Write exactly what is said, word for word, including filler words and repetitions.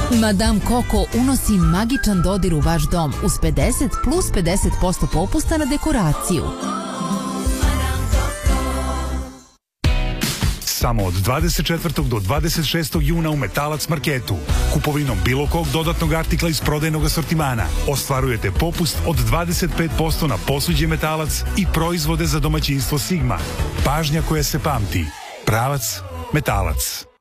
Madame Coco unosi magičan dodir u vaš dom uz pedeset plus pedeset posto popusta na dekoraciju. Samo od dvadeset četvrtog do dvadeset šestog juna u Metalac marketu. Kupovinom bilo kog dodatnog artikla iz prodajnog asortimana ostvarujete popust od dvadeset pet posto na posuđe Metalac i proizvode za domaćinstvo Sigma. Pažnja koja se pamti. Pravac Metalac.